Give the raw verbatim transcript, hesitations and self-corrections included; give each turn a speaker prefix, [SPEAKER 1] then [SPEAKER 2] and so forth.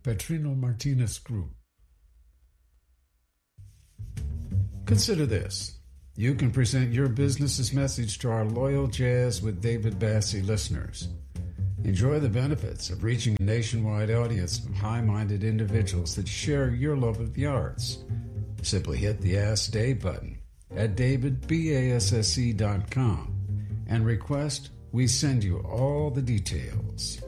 [SPEAKER 1] Petrino Martinez Group. Consider this. You can present your business's message to our loyal Jazz with David Bassie listeners. Enjoy the benefits of reaching a nationwide audience of high-minded individuals that share your love of the arts. Simply hit the Ask Dave button at david basse dot com and request we send you all the details.